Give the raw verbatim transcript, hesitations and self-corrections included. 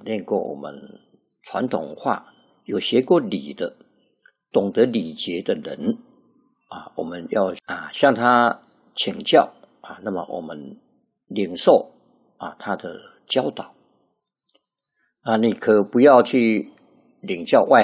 念过我们传统文化，有学过礼的，懂得礼节的人啊，我们要啊向他请教啊，那么我们领受啊他的教导啊，你可不要去领教外